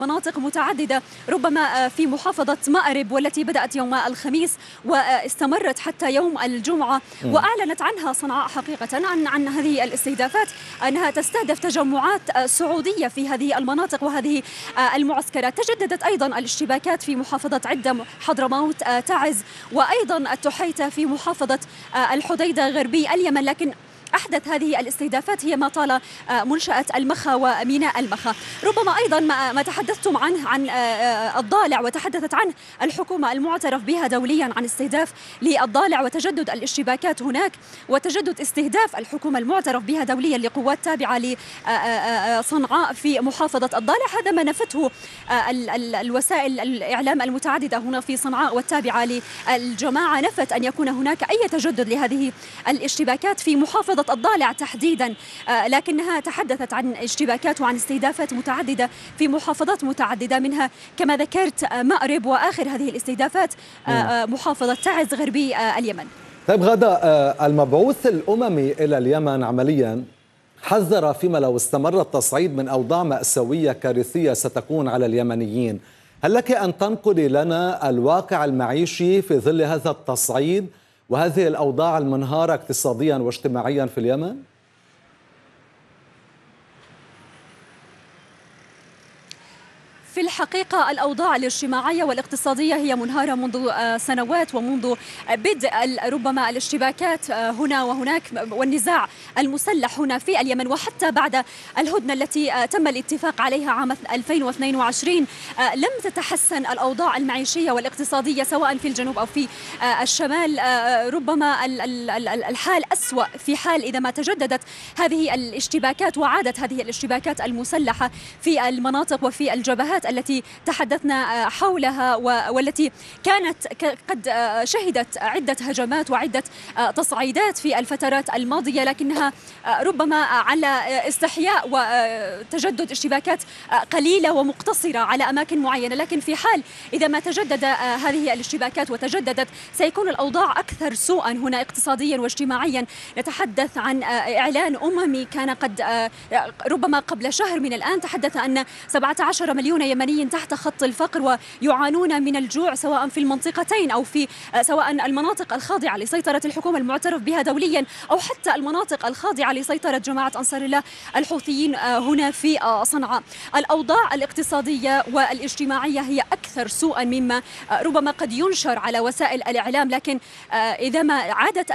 مناطق متعددة ربما في محافظة مأرب، والتي بدأت يوم الخميس واستمرت حتى يوم الجمعة، وأعلنت عنها صنعاء حقيقة عن هذه الاستهدافات أنها تستهدف تجمعات سعودية في هذه المناطق وهذه المعسكرات. تجددت أيضا الاشتباكات في محافظة عدة، حضرموت، تعز، وأيضا التحيتة في محافظة الحديدة غربي اليمن. لكن أحدث هذه الاستهدافات هي ما طال منشأة المخا وميناء المخا. ربما أيضا ما تحدثتم عنه عن الضالع، وتحدثت عنه الحكومة المعترف بها دوليا عن استهداف للضالع وتجدد الاشتباكات هناك، وتجدد استهداف الحكومة المعترف بها دوليا لقوات تابعة لصنعاء في محافظة الضالع. هذا ما نفته الوسائل الإعلام المتعددة هنا في صنعاء والتابعة للجماعة، نفت أن يكون هناك أي تجدد لهذه الاشتباكات في محافظة الضالع تحديدا، لكنها تحدثت عن اشتباكات وعن استهدافات متعددة في محافظات متعددة، منها كما ذكرت مأرب، وآخر هذه الاستهدافات محافظة تعز غربي اليمن. طيب غادة، المبعوث الأممي إلى اليمن عمليا حذر فيما لو استمر التصعيد من أوضاع مأساوية كارثية ستكون على اليمنيين. هل لك أن تنقلي لنا الواقع المعيشي في ظل هذا التصعيد وهذه الأوضاع المنهارة اقتصاديا واجتماعيا في اليمن؟ في الحقيقة الأوضاع الاجتماعية والاقتصادية هي منهارة منذ سنوات، ومنذ بدء ربما الاشتباكات هنا وهناك والنزاع المسلح هنا في اليمن، وحتى بعد الهدنة التي تم الاتفاق عليها عام 2022 لم تتحسن الأوضاع المعيشية والاقتصادية سواء في الجنوب أو في الشمال. ربما الحال أسوأ في حال إذا ما تجددت هذه الاشتباكات وعادت هذه الاشتباكات المسلحة في المناطق وفي الجبهات التي تحدثنا حولها، والتي كانت قد شهدت عدة هجمات وعدة تصعيدات في الفترات الماضية، لكنها ربما على استحياء وتجدد اشتباكات قليلة ومقتصرة على أماكن معينة. لكن في حال إذا ما تجدد هذه الاشتباكات وتجددت سيكون الأوضاع أكثر سوءا هنا اقتصاديا واجتماعيا. نتحدث عن إعلان أممي كان قد ربما قبل شهر من الآن تحدث أن 17 مليون يمني تحت خط الفقر ويعانون من الجوع سواء في المنطقتين أو في سواء المناطق الخاضعة لسيطرة الحكومة المعترف بها دوليا أو حتى المناطق الخاضعة لسيطرة جماعة أنصار الله الحوثيين هنا في صنعاء. الأوضاع الاقتصادية والاجتماعية هي أكثر سوءا مما ربما قد ينشر على وسائل الإعلام، لكن إذا ما عادت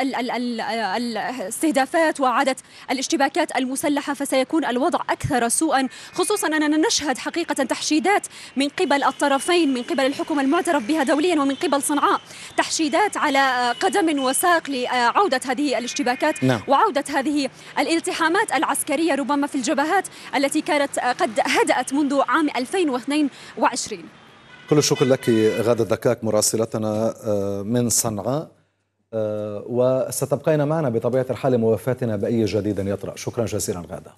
الاستهدافات وعادت الاشتباكات المسلحة فسيكون الوضع أكثر سوءا، خصوصا أننا نشهد حقيقة تحشيدات من قبل الطرفين، من قبل الحكومة المعترف بها دوليا ومن قبل صنعاء، تحشيدات على قدم وساق لعودة هذه الاشتباكات وعودة هذه الالتحامات العسكرية ربما في الجبهات التي كانت قد هدأت منذ عام 2022. كل الشكر لك غادة دكاك مراسلتنا من صنعاء، وستبقين معنا بطبيعة الحال موافاتنا بأي جديد يطرأ. شكرا جزيلا غادة.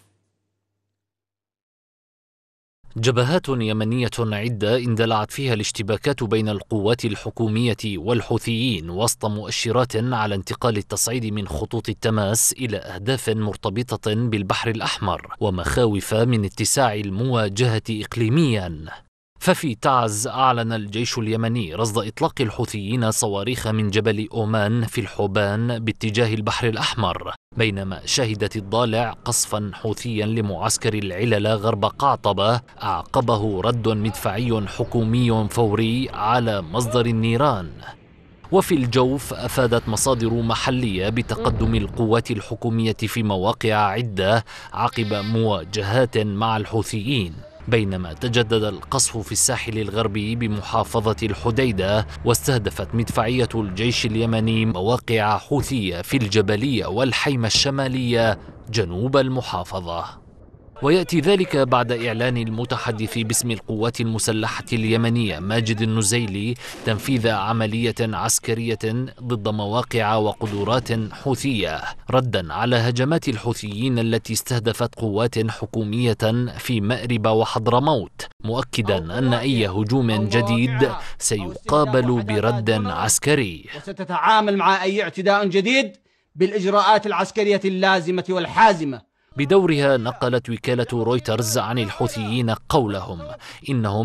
جبهات يمنية عدة اندلعت فيها الاشتباكات بين القوات الحكومية والحوثيين وسط مؤشرات على انتقال التصعيد من خطوط التماس إلى أهداف مرتبطة بالبحر الأحمر ومخاوف من اتساع المواجهة إقليميا. ففي تعز أعلن الجيش اليمني رصد إطلاق الحوثيين صواريخ من جبل أومان في الحوبان باتجاه البحر الأحمر، بينما شهدت الضالع قصفا حوثيا لمعسكر العلل غرب قعطبة أعقبه رد مدفعي حكومي فوري على مصدر النيران. وفي الجوف أفادت مصادر محلية بتقدم القوات الحكومية في مواقع عدة عقب مواجهات مع الحوثيين، بينما تجدد القصف في الساحل الغربي بمحافظة الحديدة، واستهدفت مدفعية الجيش اليمني مواقع حوثية في الجبلية والحيمة الشمالية جنوب المحافظة. ويأتي ذلك بعد إعلان المتحدث باسم القوات المسلحة اليمنية ماجد النزيلي تنفيذ عملية عسكرية ضد مواقع وقدرات حوثية ردا على هجمات الحوثيين التي استهدفت قوات حكومية في مأرب وحضرموت، مؤكدا أن أي هجوم جديد سيقابل برد عسكري. وستتعامل مع أي اعتداء جديد بالإجراءات العسكرية اللازمة والحازمة. بدورها نقلت وكالة رويترز عن الحوثيين قولهم إنهم